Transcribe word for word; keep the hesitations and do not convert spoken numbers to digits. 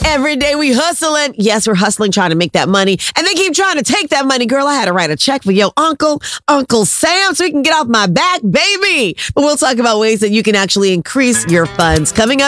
Every day we hustling. Yes, we're hustling, trying to make that money. And they keep trying to take that money. Girl, I had to write a check for your uncle, Uncle Sam, so he can get off my back, baby. But we'll talk about ways that you can actually increase your funds coming up.